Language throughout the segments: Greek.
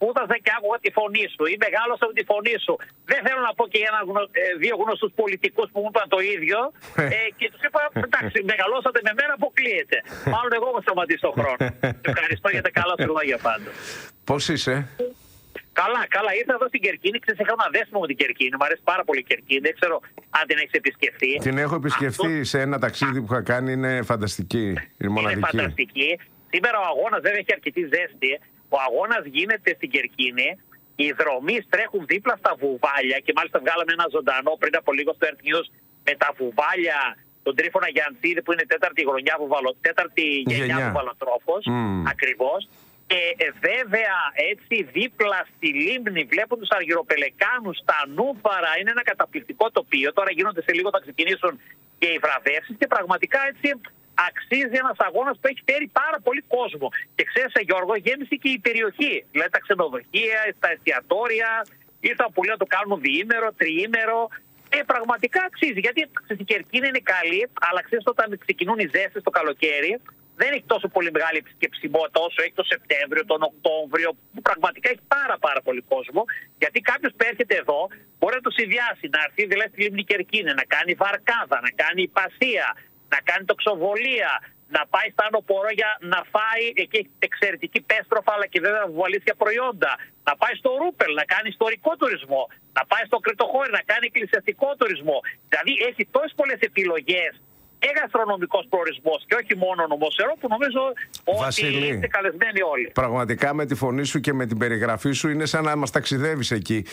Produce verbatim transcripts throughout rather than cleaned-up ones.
σπούδαζα και άκουγα τη φωνή σου ή μεγάλωσα με τη φωνή σου. Δεν θέλω να πω και για ένα γνω... δύο γνωστούς πολιτικούς που μου είπαν το ίδιο ε, και τους είπα, εντάξει, μεγαλώσατε με μένα, αποκλείεται. Μάλλον εγώ έχω σταματήσει τον χρόνο. Ευχαριστώ για τα καλά σου λόγια πάντα. Πώς είσαι? Καλά, καλά. Ήρθα εδώ στην Κερκίνη. Ξέρεις, είχα ένα δέσιμο με την Κερκίνη. Μου αρέσει πάρα πολύ η Κερκίνη. Δεν ξέρω αν την έχεις επισκεφτεί. Την έχω επισκεφτεί Αυτό... σε ένα ταξίδι που είχα κάνει. Είναι φανταστική. Είναι μοναδική. Είναι φανταστική. Σήμερα ο αγώνας δεν έχει αρκετή ζέστη. Ο αγώνας γίνεται στην Κερκίνη. Οι δρομείς τρέχουν δίπλα στα βουβάλια και μάλιστα βγάλαμε ένα ζωντανό πριν από λίγο στο Earth News με τα βουβάλια, τον Τρίφωνα Γιαντσίδη που είναι τέταρτη χρονιά βουβαλο... τέταρτη γενιά βουβαλοτρόφος. Mm. Ακριβώς. Και ε, βέβαια έτσι δίπλα στη λίμνη βλέπουν τους αργυροπελεκάνους, τα νούφαρα, είναι ένα καταπληκτικό τοπίο. Τώρα γίνονται σε λίγο, θα ξεκινήσουν και οι βραβεύσεις και πραγματικά έτσι αξίζει ένας αγώνας που έχει φέρει πάρα πολύ κόσμο. Και ξέρεις, Γιώργο, γέμισε και η περιοχή. Δηλαδή τα ξενοδοχεία, τα εστιατόρια, ήρθαν πολλοί να το κάνουν διήμερο, τριήμερο. Ε, πραγματικά αξίζει. Γιατί η Κερκίνη είναι καλή, αλλά ξέρεις, όταν ξεκινούν οι ζέστες το καλοκαίρι, δεν έχει τόσο πολύ μεγάλη επισκεψιμότητα όσο έχει το Σεπτέμβριο, τον Οκτώβριο, που πραγματικά έχει πάρα πάρα πολύ κόσμο. Γιατί κάποιος που έρχεται εδώ μπορεί να το συνδυάσει, να έρθει δηλαδή στη λίμνη Κερκίνη, να κάνει βαρκάδα, να κάνει υπασία, να κάνει τοξοβολία, να πάει στα Άνω Πορόγια να φάει εκεί εξαιρετική πέστροφα αλλά και βέβαια βουαλίσια προϊόντα, να πάει στο Ρούπελ να κάνει ιστορικό τουρισμό, να πάει στο Κρητοχώρι να κάνει εκκλησιαστικό τουρισμό. Δηλαδή έχει τόσες πολλές επιλογές και γαστρονομικός προορισμός και όχι μόνο νομοσερό, που νομίζω Βασίλη, ότι είστε καλεσμένοι όλοι. Πραγματικά με τη φωνή σου και με την περιγραφή σου είναι σαν να μας ταξιδεύεις εκεί.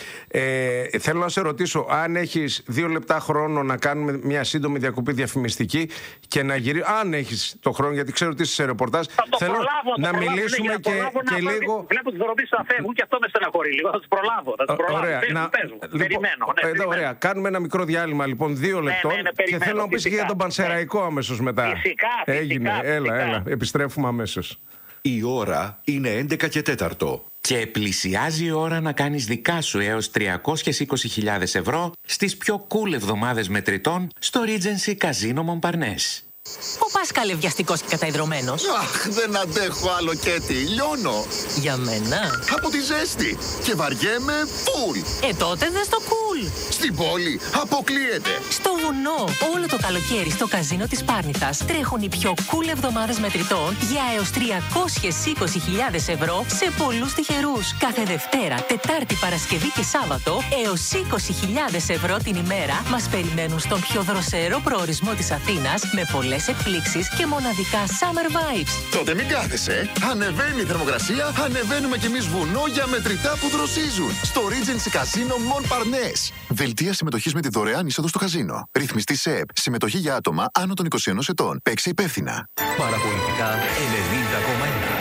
Ε, θέλω να σε ρωτήσω, αν έχεις δύο λεπτά χρόνο να κάνουμε μια σύντομη διακοπή διαφημιστική και να γυρίσουμε. Αν έχεις το χρόνο, γιατί ξέρω ότι είσαι σε ρεπορτάζ. Θέλω προλάβω, να προλάβω, μιλήσουμε ναι, και, και να λίγο. Βλέπω τους δρομείς να φεύγουν και αυτό με στεναχωρεί λίγο. Θα τους προλάβω. Θα τους προλάβω. Ωραία, Πες, να... πες, λοιπόν, περιμένω. Ναι, εδώ, περιμένω. ωραία. Κάνουμε ένα μικρό διάλειμμα λοιπόν, δύο λεπτών. Ναι, ναι, ναι, και θέλω να πεις και για τον Πανσεραϊκό αμέσως μετά. Φυσικά, φυσικά, Έγινε, φυσικά. έλα, έλα. Επιστρέφουμε αμέσως. Η ώρα είναι έντεκα και τέταρτο. Και πλησιάζει η ώρα να κάνεις δικά σου έως τριακόσιες είκοσι χιλιάδες ευρώ στις πιο cool εβδομάδες μετρητών στο Regency Casino Montparnasse. Ο Πάσκαλε βιαστικός και καταϊδρωμένος. Αχ, δεν αντέχω άλλο Κέτι, λιώνω. Για μένα. Από τη ζέστη. Και βαριέμαι φουλ. Ε, τότε δες το cool. Στην πόλη αποκλείεται. Στο βουνό, όλο το καλοκαίρι στο καζίνο της Πάρνηθας τρέχουν οι πιο cool εβδομάδες μετρητών για έως τριακόσιες είκοσι χιλιάδες ευρώ σε πολλούς τυχερούς. Κάθε Δευτέρα, Τετάρτη, Παρασκευή και Σάββατο έως είκοσι χιλιάδες ευρώ την ημέρα μας περιμένουν στον πιο δροσερό προορισμό της Αθήνας με πολλές εκπλήξεις και μοναδικά summer vibes. Τότε μην κάθεσαι. Ανεβαίνει η θερμοκρασία, ανεβαίνουμε κι εμείς βουνό για μετρητά που δροσίζουν. Στο Regency Casino Montparnasse. Δελτία συμμετοχής με τη δωρεάν είσοδο στο καζίνο. Ρυθμιστή ΣΕΕΠ. Συμμετοχή για άτομα άνω των είκοσι ενός ετών. Παίξε υπεύθυνα. Παραπολιτικά ενενήντα κόμμα ένα.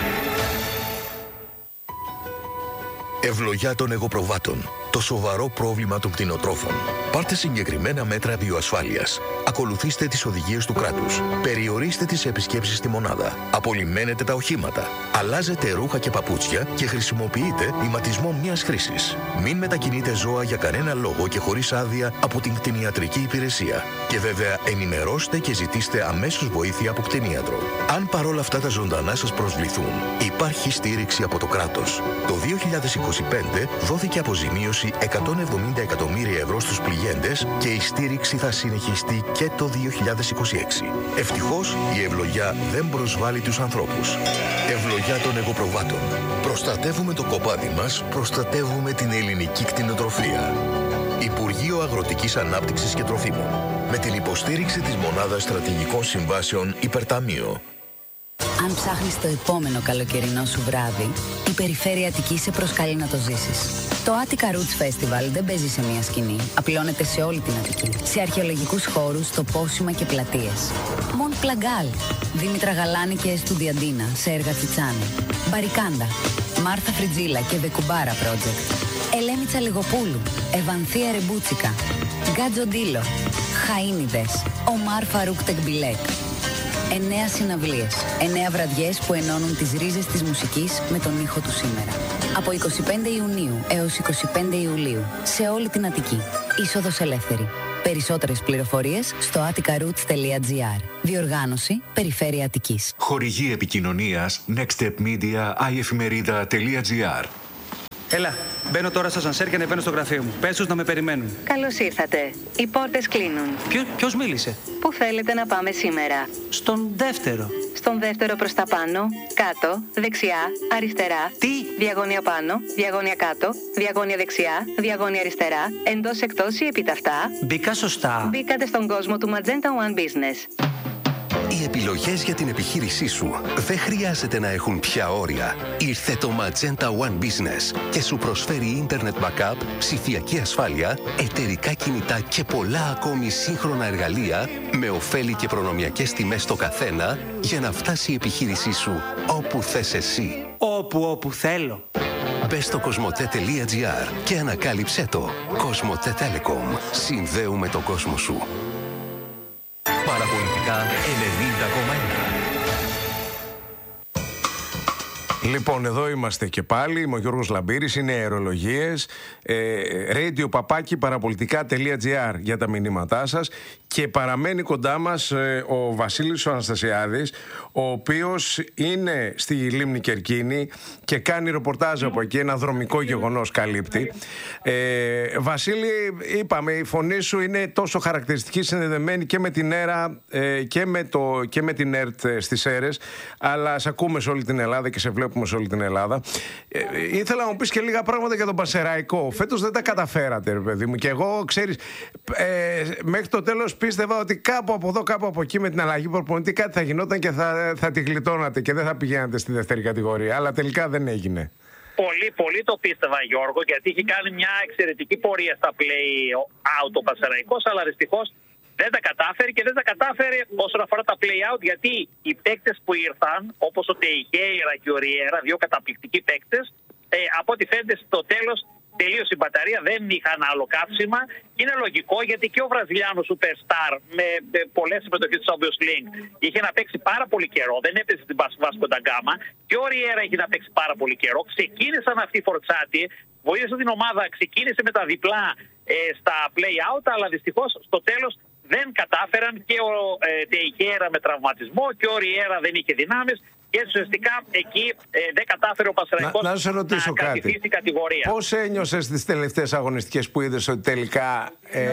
Ευλογιά των εγωπροβάτων. Το σοβαρό πρόβλημα των κτηνοτρόφων. Πάρτε συγκεκριμένα μέτρα βιοασφάλειας. Ακολουθήστε τις οδηγίες του κράτους. Περιορίστε τις επισκέψεις στη μονάδα. Απολυμμένετε τα οχήματα. Αλλάζετε ρούχα και παπούτσια και χρησιμοποιείτε ηματισμό μιας χρήσης. Μην μετακινείτε ζώα για κανένα λόγο και χωρίς άδεια από την κτηνιατρική υπηρεσία. Και βέβαια ενημερώστε και ζητήστε αμέσως βοήθεια από κτηνίατρο. Αν παρόλα αυτά τα ζωντανά σας προσβληθούν, υπάρχει στήριξη από το κράτος. Το δύο χιλιάδες είκοσι πέντε δόθηκε αποζημίωση εκατόν εβδομήντα εκατομμύρια ευρώ στους πληγέντες και η στήριξη θα συνεχιστεί και το δύο χιλιάδες είκοσι έξι. Ευτυχώς, η ευλογιά δεν προσβάλλει τους ανθρώπους. Ευλογιά των εγωπροβάτων. Προστατεύουμε το κοπάδι μας, προστατεύουμε την ελληνική κτηνοτροφία. Υπουργείο Αγροτικής Ανάπτυξης και Τροφίμων. Με την υποστήριξη της Μονάδας Στρατηγικών Συμβάσεων Υπερταμείο. Αν ψάχνεις το επόμενο καλοκαιρινό σου βράδυ, η Περιφέρεια Αττικής σε προσκαλεί να το ζήσεις. Το Attica Roots Festival δεν παίζει σε μία σκηνή. Απλώνεται σε όλη την Αττική. Σε αρχαιολογικούς χώρους, τοπόσιμα και πλατείες. Μοντ Πλαγκάλ, Δήμητρα Γαλάνη και Εστουδιαντίνα σε έργα Τσιτσάνη. Μπαρικάντα, Μάρθα Φριτζίλα και Βεκουμπάρα Project. Ελένη Τσαλιγοπούλου, Ευανθία Ρεμπούτσικα. Γκάτζο Ντίλο, Χαΐνιδες, Ομάρ Φαρούκ Τεκμπιλέκ. Εννέα συναυλίες, εννέα βραδιές που ενώνουν τις ρίζες της μουσικής με τον ήχο του σήμερα. Από εικοστή πέμπτη Ιουνίου έως εικοστή πέμπτη Ιουλίου, σε όλη την Αττική. Είσοδος ελεύθερη. Περισσότερες πληροφορίες στο atticaroots τελεία gr. Διοργάνωση Περιφέρεια Αττικής. Χορηγή επικοινωνίας nextstepmedia i εφημερίδα τελεία gr. Έλα, μπαίνω τώρα στο ασανσέρ και ανεβαίνω στο γραφείο μου. Πες τους να με περιμένουν. Καλώς ήρθατε. Οι πόρτες κλείνουν. Ποιο, ποιος μίλησε? Πού θέλετε να πάμε σήμερα? Στον δεύτερο. Στον δεύτερο προς τα πάνω, κάτω, δεξιά, αριστερά. Τι? Διαγώνια πάνω, διαγώνια κάτω, διαγώνια δεξιά, διαγώνια αριστερά, εντός εκτός ή επιταυτά. Μπήκα σωστά. Μπήκατε στον κόσμο του Magenta One Business. Οι επιλογές για την επιχείρησή σου δεν χρειάζεται να έχουν πια όρια. Ήρθε το Magenta One Business και σου προσφέρει Internet Backup, ψηφιακή ασφάλεια, εταιρικά κινητά και πολλά ακόμη σύγχρονα εργαλεία με ωφέλη και προνομιακές τιμές στο καθένα για να φτάσει η επιχείρησή σου όπου θες εσύ. Όπου, όπου θέλω. Μπες στο κοσμοτέ.gr και ανακάλυψέ το. Κοσμοτέ Telecom. Συνδέουμε τον κόσμο σου. Παραπολιτικά ενενήντα κόμμα ένα. Λοιπόν, εδώ είμαστε και πάλι. Είμαι ο Γιώργος Λαμπύρης, είναι αερολογίες. Ε, radio παπάκι παραπολιτικά.gr για τα μηνύματά σας. Και παραμένει κοντά μας ε, ο Βασίλης ο Αναστασιάδης, ο οποίος είναι στη Λίμνη Κερκίνη και κάνει ρεπορτάζ από εκεί, ένα δρομικό γεγονός καλύπτει. Ε, Βασίλη, είπαμε, η φωνή σου είναι τόσο χαρακτηριστική, συνδεδεμένη και με την ΕΡΑ ε, και, με το, και με την ΕΡΤ στις ΣΕΡΕΣ, αλλά σε ακούμε σε όλη την Ελλάδα και σε βλέπουμε σε όλη την Ελλάδα. Ε, ήθελα να μου πεις και λίγα πράγματα για τον Πανσεραϊκό. Φέτος δεν τα καταφέρατε, ρε παιδί μου, και εγώ, ξέρεις, ε, μέχρι το τέλος πίστευα ότι κάπου από εδώ, κάπου από εκεί με την αλλαγή προπονητή κάτι θα γινόταν και θα, θα τη γλιτώνατε και δεν θα πηγαίνατε στη δεύτερη κατηγορία. Αλλά τελικά δεν έγινε. Πολύ, πολύ το πίστευα, Γιώργο, γιατί είχε κάνει μια εξαιρετική πορεία στα play-out ο Πανσεραϊκός, αλλά δυστυχώς δεν τα κατάφερε και δεν τα κατάφερε όσον αφορά τα play-out, γιατί οι παίκτες που ήρθαν, όπως ο Τεϊχέιρα και ο Ριέρα, δύο καταπληκτικοί παίκτες, ε, από ό,τι φαίνεται στο τέλος τελείωσε η μπαταρία, δεν είχαν άλλο καύσιμα. Είναι λογικό, γιατί και ο Βραζιλιάνος Superstar με, με πολλές συμμετοχές του Champions League είχε να παίξει πάρα πολύ καιρό, δεν έπαιζε στην Βάσκο ντα Γκάμα, και ο Ριέρα είχε να παίξει πάρα πολύ καιρό. Ξεκίνησαν αυτοί οι Φορτσάτι, βοήθησε την ομάδα, ξεκίνησε με τα διπλά ε, στα play-out, αλλά δυστυχώς στο τέλος δεν κατάφεραν, και ο ε, Τεϊχέρα με τραυματισμό και ο Ριέρα δεν είχε δυνάμεις. Και ουσιαστικά εκεί ε, δεν κατάφερε ο Πανσεραϊκός να, να, να κρατηθεί στην κατηγορία. Πώς ένιωσες τις τελευταίες αγωνιστικές που είδες ότι τελικά ε,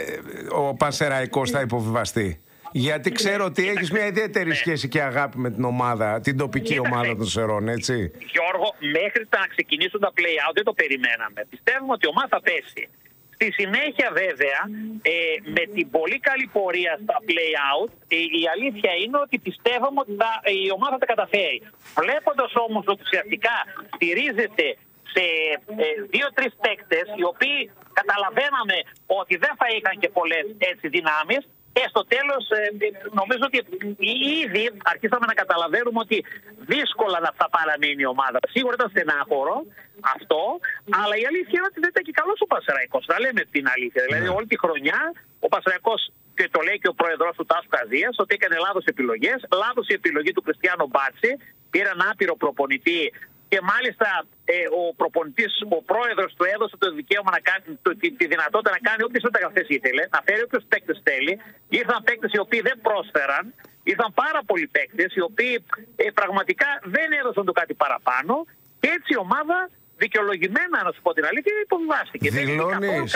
ο Πανσεραϊκός θα υποβιβαστεί? Γιατί ξέρω ότι έχεις μια ιδιαίτερη σχέση και αγάπη με την ομάδα, την τοπική Κοίταξε, ομάδα των Σερών, έτσι. Γιώργο, μέχρι να ξεκινήσουν τα play-out δεν το περιμέναμε. Πιστεύουμε ότι η ομάδα θα πέσει. Στη συνέχεια, βέβαια, ε, με την πολύ καλή πορεία στα play-out, ε, η αλήθεια είναι ότι πιστεύαμε ότι τα, η ομάδα θα τα καταφέρει. Βλέποντας όμως ότι ουσιαστικά στηρίζεται σε ε, δύο-τρεις παίκτες, οι οποίοι καταλαβαίναμε ότι δεν θα είχαν και πολλές έτσι δυνάμεις, και στο τέλος ε, νομίζω ότι ήδη αρχίσαμε να καταλαβαίνουμε ότι δύσκολα να θα παραμείνει η ομάδα. Σίγουρα ήταν στενάχωρο αυτό, αλλά η αλήθεια είναι ότι δεν ήταν και καλός ο Πανσεραϊκός. Να λέμε την αλήθεια. Δηλαδή όλη τη χρονιά ο Πανσεραϊκός, και το λέει και ο πρόεδρος του Τάσου Καζίας, ότι έκανε λάθος επιλογές. Λάθος η επιλογή του Κριστιάνο Μπάτσι. Πήρε ένα άπειρο προπονητή. Και μάλιστα ε, ο προπονητής, ο πρόεδρος του έδωσε το δικαίωμα να κάνει, το, τη, τη δυνατότητα να κάνει όποιες μεταγραφές ήθελε, να φέρει όποιους παίκτες θέλει. Ήρθαν παίκτες οι οποίοι δεν πρόσφεραν, ήρθαν πάρα πολλοί παίκτες οι οποίοι ε, πραγματικά δεν έδωσαν το κάτι παραπάνω, και έτσι η ομάδα δικαιολογημένα, να σου πω την αλήθεια, υποβιβάστηκε. Δηλώνεις.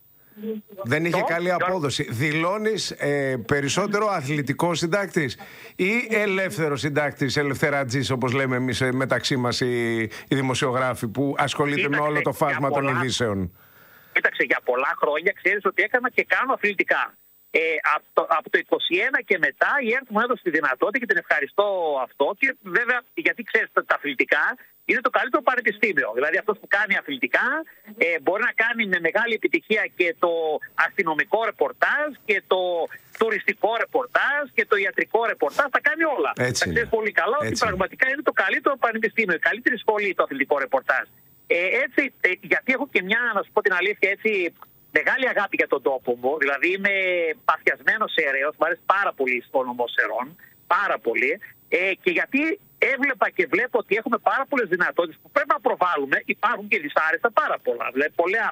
Δεν είχε καλή απόδοση. Δηλώνεις ε, περισσότερο αθλητικό συντάκτης ή ελεύθερο συντάκτης, ελευθερατζής, όπως λέμε εμείς ε, μεταξύ μας οι, οι δημοσιογράφοι που ασχολείται Κοίταξε, με όλο το φάσμα πολλά, των ειδήσεων? Κοίταξε, για πολλά χρόνια ξέρεις ότι έκανα και κάνω αθλητικά. Ε, από, το, από το είκοσι ένα και μετά η ΕΡΤ μου έδωσε τη δυνατότητα και την ευχαριστώ αυτό. Και βέβαια, γιατί ξέρεις, τα αθλητικά είναι το καλύτερο πανεπιστήμιο. Δηλαδή αυτός που κάνει αθλητικά ε, μπορεί να κάνει με μεγάλη επιτυχία και το αστυνομικό ρεπορτάζ και το τουριστικό ρεπορτάζ και το ιατρικό ρεπορτάζ. Τα κάνει όλα. Έτσι θα ξέρεις πολύ καλά ότι έτσι. πραγματικά είναι το καλύτερο πανεπιστήμιο, η καλύτερη σχολή το αθλητικό ρεπορτάζ. Ε, έτσι, ε, γιατί έχω και μια, να σου πω την αλήθεια, έτσι, μεγάλη αγάπη για τον τόπο μου. Δηλαδή είμαι παθιασμένος Σεραίος, μου αρέσει πάρα πολύ ο νομός Σερών, πάρα πολύ. Ε, και γιατί έβλεπα και βλέπω ότι έχουμε πάρα πολλές δυνατότητες που πρέπει να προβάλλουμε. Υπάρχουν και δυσάρεστα πάρα πολλά. Δηλαδή πολλά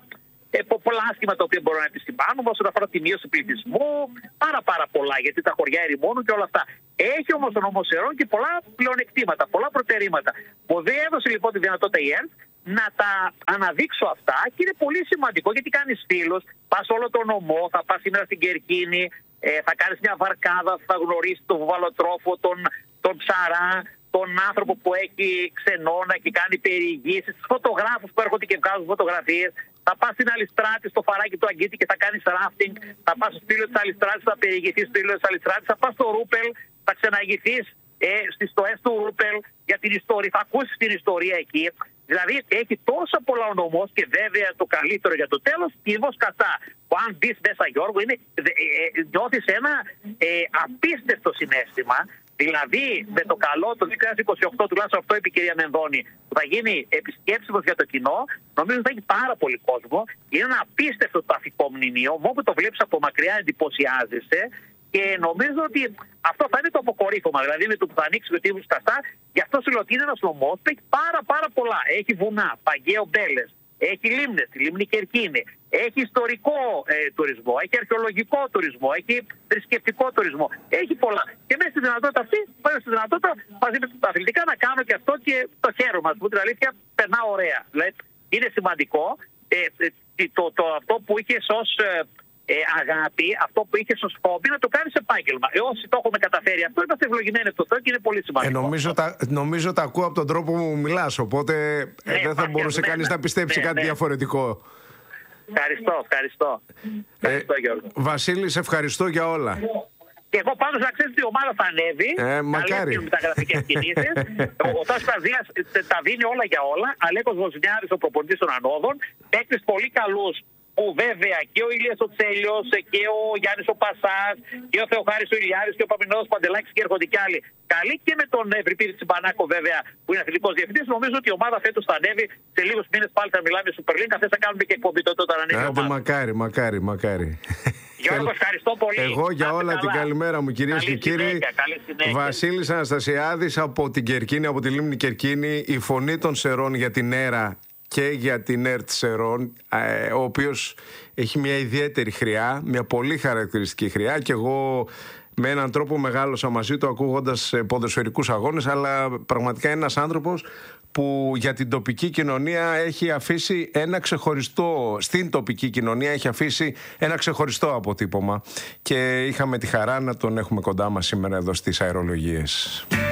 Ε, πολλά άσχημα τα οποία μπορούμε να επισημάνουμε όσον αφορά τη μείωση πληθυσμού, πάρα πάρα πολλά, γιατί τα χωριά ερημώνουν και όλα αυτά. Έχει όμως ο νόμος Σερών και πολλά πλεονεκτήματα, πολλά προτερήματα. Μου έδωσε λοιπόν τη δυνατότητα η ΕΡΤ να τα αναδείξω αυτά και είναι πολύ σημαντικό γιατί κάνεις φίλους, πας όλο τον νομό, θα πας σήμερα στην Κερκίνη, ε, θα κάνεις μια βαρκάδα, θα γνωρίσεις τον βουβαλοτρόφο, τον, τον ψαρά, τον άνθρωπο που έχει ξενώνα και κάνει περιηγήσεις, τους φωτογράφους που έρχονται και βγάζουν φωτογραφίες. Θα πας στην Αλιστράτη, στο φαράκι του Αγκίτη και θα κάνεις ράφτινγκ. Θα πας στο στήλο της Αλιστράτης, θα περιηγηθείς στο στήλο της Αλιστράτης. Θα πας στο Ρούπελ, θα ξεναγηθείς ε, στις στοές του Ρούπελ για την ιστορία. Θα ακούσεις την ιστορία εκεί. Δηλαδή έχει τόσα πολλά ο νομός και βέβαια το καλύτερο για το τέλος, Κίβος κατά. Που αν μπεις μέσα, Γιώργο, είναι, ε, ε, νιώθεις ένα ε, απίστευτο συναίσθημα. Δηλαδή, με το καλό το δύο χιλιάδες είκοσι οκτώ, τουλάχιστον αυτό είπε η κυρία Μενδώνη, που θα γίνει επισκέψιμος για το κοινό, νομίζω ότι θα έχει πάρα πολύ κόσμο. Είναι ένα απίστευτο ταφικό μνημείο. Όπου το βλέπεις από μακριά, εντυπωσιάζεσαι. Και νομίζω ότι αυτό θα είναι το αποκορύφωμα. Δηλαδή, με το που θα ανοίξει ο Τίμος Καστά, γι' αυτό σου λέω ότι είναι ένας νομός που έχει πάρα, πάρα πολλά. Έχει βουνά, Παγκαίο Μπέλες, έχει λίμνες, τη λίμνη Κερκίνη, έχει ιστορικό ε, τουρισμό, έχει αρχαιολογικό τουρισμό, έχει θρησκευτικό τουρισμό. Έχει πολλά. Και μέσα στη δυνατότητα αυτή, μέσα στη δυνατότητα μαζί με τα αθλητικά να κάνω και αυτό και το χαίρομαι. Που την αλήθεια περνά ωραία. Δηλαδή, είναι σημαντικό ε, ε, το, το, αυτό που είχε ως ε, ε, αγάπη, αυτό που είχε ως χόμπι να το κάνει επάγγελμα. Ε, όσοι το έχουμε καταφέρει αυτό, είμαστε ευλογημένοι από αυτό και είναι πολύ σημαντικό. Ε, νομίζω, τα, νομίζω τα ακούω από τον τρόπο που μιλάς, οπότε ε, ναι, δεν θα μπορούσε ναι, κανείς ναι, να πιστέψει ναι, κάτι ναι. διαφορετικό. Ευχαριστώ, ευχαριστώ. ευχαριστώ ε, Γιώργο. Βασίλη, σε ευχαριστώ για όλα. Και εγώ πάντως να ξέρεις ότι η ομάδα θα ανέβει. Ε, μακάρι. Με τα γραφικές κινήσεις. Ο Τάσος Καζίας τα δίνει όλα για όλα. Αλέκος Βοζινιάρης, ο προπονητής των Ανώδων. Παίκτες πολύ καλούς. Που βέβαια και ο Ηλίας ο Τσέλιος και ο Γιάννης ο Πασάς και ο Θεοχάρης ο Ηλιάρης και ο Παπινόδος Παντελάκης και έρχονται κι άλλοι. Καλή και με τον Ευρυπίδη Τσιμπανάκο βέβαια που είναι αθλητικός διευθυντής. Νομίζω ότι η ομάδα φέτος θα ανέβει. Σε λίγους μήνες πάλι θα μιλάμε Super League. Καθώς θα κάνουμε και εκπομπή τότε όταν ανέβει η ομάδα. Μακάρι, μακάρι, μακάρι. Γιώργο, ευχαριστώ πολύ. Εγώ για όλα καλά. Την καλημέρα μου κυρίες και κύριοι. Βασίλης Αναστασιάδης από την Κερκίνη, από τη λίμνη Κερκίνη, η φωνή των Σερών για την ΕΡΑ και για την ΕΡΤ Σερών, ο οποίος έχει μια ιδιαίτερη χρειά, μια πολύ χαρακτηριστική χρειά και εγώ με έναν τρόπο μεγάλωσα μαζί του ακούγοντας ποδοσφαιρικούς αγώνες, αλλά πραγματικά είναι ένας άνθρωπος που για την τοπική κοινωνία έχει αφήσει ένα ξεχωριστό, στην τοπική κοινωνία έχει αφήσει ένα ξεχωριστό αποτύπωμα και είχαμε τη χαρά να τον έχουμε κοντά μας σήμερα εδώ στις αερολογίες.